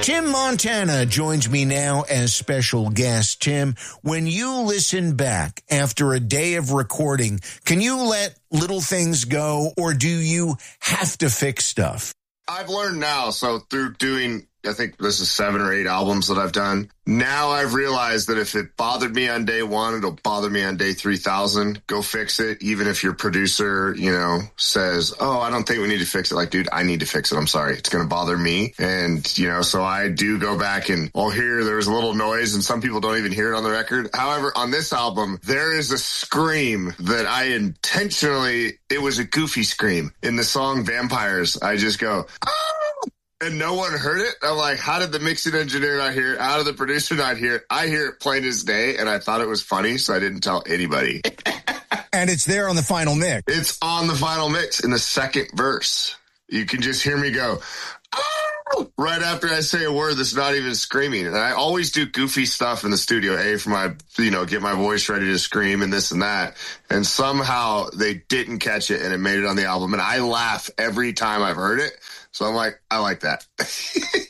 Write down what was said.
Tim Montana joins me now as special guest. Tim, when you listen back after a day of recording, can you let little things go, or do you have to fix stuff? I've learned now, so through doing, I think this is 7 or 8 albums that I've done. Now I've realized that if it bothered me on day 1, it'll bother me on day 3,000. Go fix it. Even if your producer, says, oh, I don't think we need to fix it. Like, dude, I need to fix it. I'm sorry. It's going to bother me. And, so I do go back and I'll hear there's a little noise and some people don't even hear it on the record. However, on this album, there is a scream that I intentionally, it was a goofy scream. In the song Vampires, I just go, ah! And no one heard it. I'm like, how did the mixing engineer not hear it? How did the producer not hear it? I hear it plain as day, and I thought it was funny, so I didn't tell anybody. And it's there on the final mix. It's on the final mix in the second verse. You can just hear me go, oh! Right after I say a word that's not even screaming. And I always do goofy stuff in the studio, for my, get my voice ready to scream and this and that. And somehow they didn't catch it, and it made it on the album. And I laugh every time I've heard it. So I'm like, I like that.